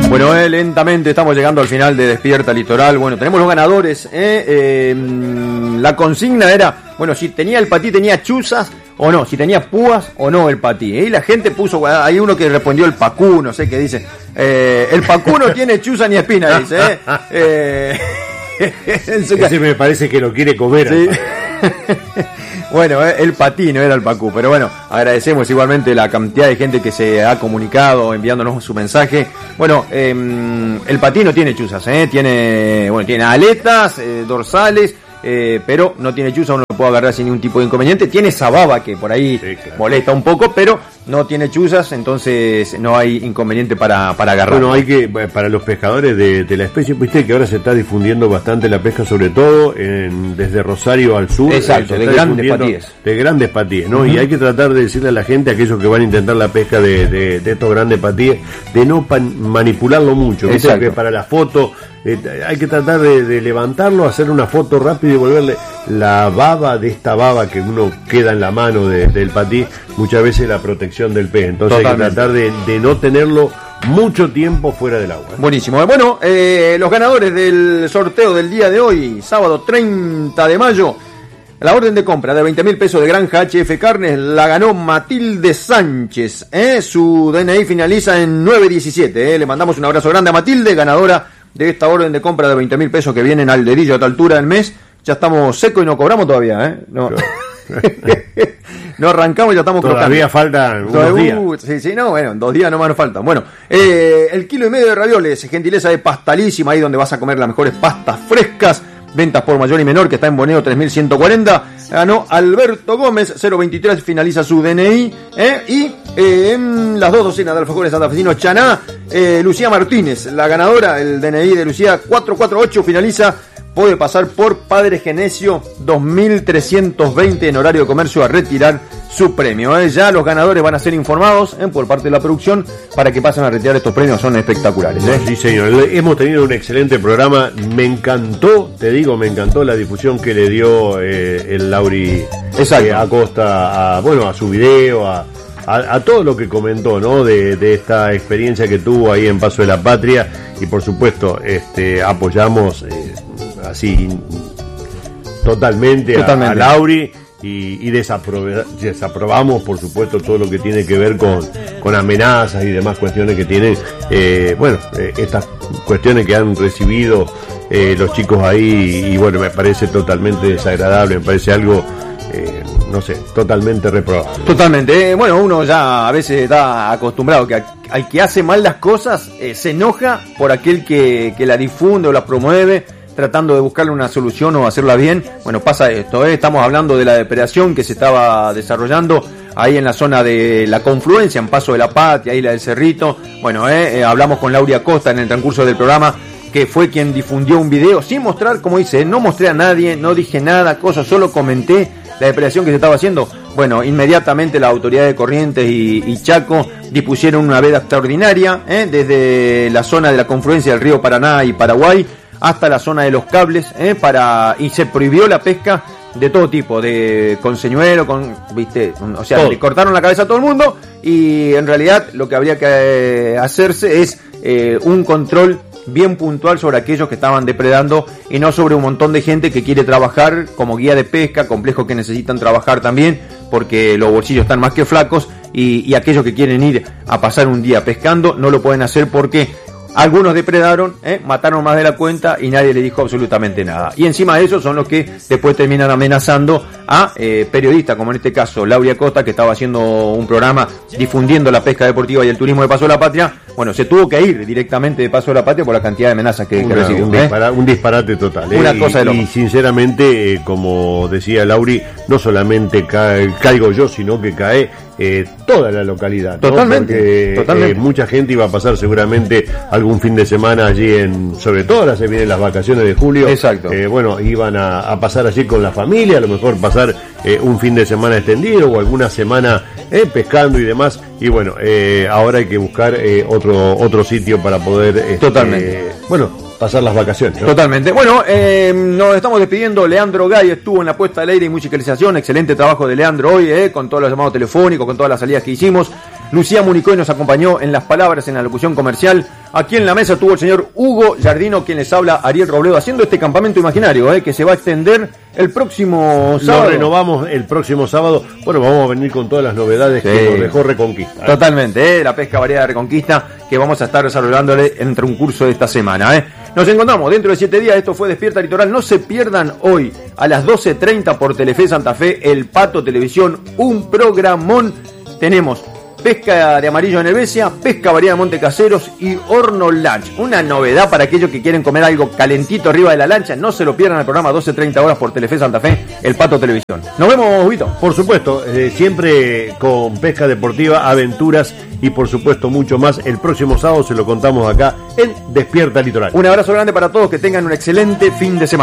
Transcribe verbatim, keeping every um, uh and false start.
Bueno, eh, lentamente estamos llegando al final de Despierta Litoral. Bueno, tenemos los ganadores. Eh, eh, la consigna era, bueno, si tenía el patí, tenía chuzas o no, si tenía púas o no el patí. Y la gente puso, hay uno que respondió el pacú, no sé qué dice. Eh, el pacú no tiene chuza ni espina, dice. Eh. Eh, Ese me parece que lo quiere comer. Sí. Bueno, el patí no era el pacú, pero bueno, agradecemos igualmente la cantidad de gente que se ha comunicado enviándonos su mensaje. Bueno, eh, el patí no tiene chuzas, eh, tiene, bueno, tiene aletas, eh, dorsales, eh, pero no tiene chuza, uno lo puede agarrar sin ningún tipo de inconveniente. Tiene esa baba que por ahí sí, claro, molesta un poco, pero no tiene chuzas, entonces no hay inconveniente para, para agarrar. Bueno, hay que, para los pescadores de, de la especie, viste que ahora se está difundiendo bastante la pesca, sobre todo en, desde Rosario al sur. Exacto, de grandes patíes. De grandes patíes, ¿no? Uh-huh. Y hay que tratar de decirle a la gente, a aquellos que van a intentar la pesca de, de, de estos grandes patíes, de no pan, manipularlo mucho, viste que para la foto eh, hay que tratar de, de levantarlo, hacer una foto rápida y devolverle la baba de esta baba que uno queda en la mano de, del patí, muchas veces la protección del pez. Entonces totalmente hay que tratar de, de no tenerlo mucho tiempo fuera del agua. Buenísimo. Bueno, eh, los ganadores del sorteo del día de hoy, sábado treinta de mayo, la orden de compra de veinte mil pesos de Granja H F Carnes la ganó Matilde Sánchez. ¿eh? Su D N I finaliza en nueve diecisiete. ¿eh? Le mandamos un abrazo grande a Matilde, ganadora de esta orden de compra de veinte mil pesos que vienen al dedillo a esta altura del mes. Ya estamos secos y no cobramos todavía. ¿eh? No. No arrancamos y ya estamos todavía crocando. Faltan unos días. Uh, sí, sí, no, bueno, dos días nomás nos faltan. Bueno, eh, el kilo y medio de ravioles, gentileza de Pastalísima, ahí donde vas a comer las mejores pastas frescas. Ventas por mayor y menor, que está en Boneo tres mil ciento cuarenta. Ganó Alberto Gómez, cero veintitrés, finaliza su D N I. ¿eh? Y eh, en las dos docenas de alfajores santafesinos Chaná, eh, Lucía Martínez, la ganadora, el D N I de Lucía cuatrocientos cuarenta y ocho, finaliza. Puede pasar por Padre Genesio dos mil trescientos veinte en horario de comercio a retirar su premio. ¿eh? Ya los ganadores van a ser informados ¿eh? por parte de la producción para que pasen a retirar estos premios, son espectaculares. ¿eh? Sí, señor, hemos tenido un excelente programa, me encantó, te digo, me encantó la difusión que le dio eh, el Lauri eh, Acosta a, bueno, a su video, a, a, a todo lo que comentó, ¿no? De, de esta experiencia que tuvo ahí en Paso de la Patria, y por supuesto este, apoyamos eh, así totalmente, totalmente. A, a Lauri y, y desaprobe, desaprobamos por supuesto todo lo que tiene que ver con, con amenazas y demás cuestiones que tienen, eh, bueno, eh, estas cuestiones que han recibido eh, los chicos ahí, y bueno, me parece totalmente desagradable, me parece algo eh, no sé, totalmente reprobable. Totalmente, eh, bueno, uno ya a veces está acostumbrado que al que hace mal las cosas eh, se enoja por aquel que, que la difunde o la promueve, tratando de buscarle una solución o hacerla bien. Bueno, pasa esto, ¿eh? Estamos hablando de la depredación que se estaba desarrollando ahí en la zona de la confluencia, en Paso de la Patria, Isla del Cerrito. Bueno, ¿eh? Eh, hablamos con Lauri Acosta en el transcurso del programa, que fue quien difundió un video sin mostrar, como dice, no mostré a nadie, no dije nada, cosa, solo comenté la depredación que se estaba haciendo. Bueno, inmediatamente la autoridad de Corrientes y, y Chaco dispusieron una veda extraordinaria, ¿eh? desde la zona de la confluencia del río Paraná y Paraguay hasta la zona de los cables, ¿eh? para y se prohibió la pesca de todo tipo, de con señuelo, con, viste, o sea, todo. Le cortaron la cabeza a todo el mundo, y en realidad lo que habría que eh, hacerse es eh, un control bien puntual sobre aquellos que estaban depredando y no sobre un montón de gente que quiere trabajar como guía de pesca, complejos que necesitan trabajar también porque los bolsillos están más que flacos, y, y aquellos que quieren ir a pasar un día pescando no lo pueden hacer porque algunos depredaron, ¿eh? mataron más de la cuenta y nadie le dijo absolutamente nada. Y encima de eso son los que después terminan amenazando a eh, periodistas, como en este caso Lauri Acosta, que estaba haciendo un programa difundiendo la pesca deportiva y el turismo de Paso de la Patria. Bueno, se tuvo que ir directamente de Paso de la Patria por la cantidad de amenazas que, Una, que recibió. Un, ¿eh? dispara, un disparate total. ¿eh? Una cosa de loco. Y, y sinceramente, eh, como decía Lauri, no solamente cae, caigo yo, sino que cae eh, toda la localidad. Totalmente. ¿no? Porque totalmente. Eh, mucha gente iba a pasar seguramente algún fin de semana allí, en sobre todo ahora se vienen las vacaciones de julio. Exacto. Eh, bueno, iban a, a pasar allí con la familia, a lo mejor pasar eh, un fin de semana extendido o alguna semana eh, pescando y demás. Y bueno, eh, ahora hay que buscar eh, otro otro sitio para poder este, totalmente eh, bueno, pasar las vacaciones, ¿no? Totalmente. Bueno, eh, nos estamos despidiendo. Leandro Gay estuvo en la puesta al aire y musicalización. Excelente trabajo de Leandro hoy, eh, con todos los llamados telefónicos, con todas las salidas que hicimos. Lucía Municoy nos acompañó en las palabras, en la locución comercial. Aquí en la mesa tuvo el señor Hugo Giardino, quien les habla, Ariel Robledo, haciendo este campamento imaginario, eh, que se va a extender el próximo sábado. Lo renovamos el próximo sábado. Bueno, vamos a venir con todas las novedades sí. que nos dejó Reconquista. ¿eh? Totalmente, eh, la pesca variada de Reconquista, que vamos a estar desarrollándole entre un curso de esta semana. Eh. Nos encontramos dentro de siete días. Esto fue Despierta Litoral. No se pierdan hoy a las doce treinta por Telefe Santa Fe, El Pato Televisión, un programón. Tenemos pesca de amarillo en Helvecia, pesca variada de Monte Caseros y horno lunch. Una novedad para aquellos que quieren comer algo calentito arriba de la lancha. No se lo pierdan el programa doce treinta horas por Telefe Santa Fe, El Pato Televisión. Nos vemos, Vito. Por supuesto, eh, siempre con pesca deportiva, aventuras y por supuesto mucho más. El próximo sábado se lo contamos acá en Despierta Litoral. Un abrazo grande para todos, que tengan un excelente fin de semana.